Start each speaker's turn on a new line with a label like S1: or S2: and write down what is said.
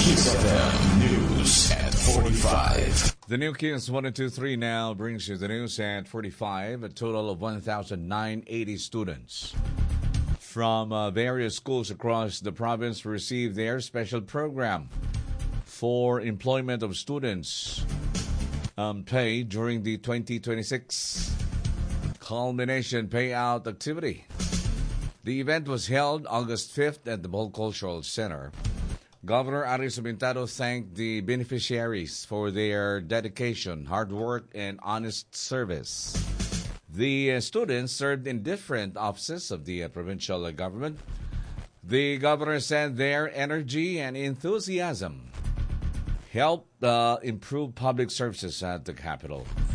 S1: Kiss FM News at 45.
S2: The new Kiss 123 now brings you the news at 45. A total of 1,980 students from various schools across the province received their special program for employment of students pay during the 2026 culmination payout activity. The event was held August 5th at the Bohol Cultural Center. Governor Aris Pintado thanked the beneficiaries for their dedication, hard work, and honest service. The students served in different offices of the provincial government. The governor said their energy and enthusiasm helped improve public services at the capital.